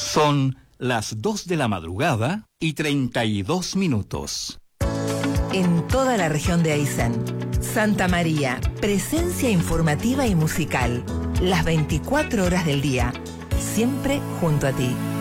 Son las 2 de la madrugada y 32 minutos. En toda la región de Aysén, Santa María, presencia informativa y musical, las 24 horas del día, siempre junto a ti.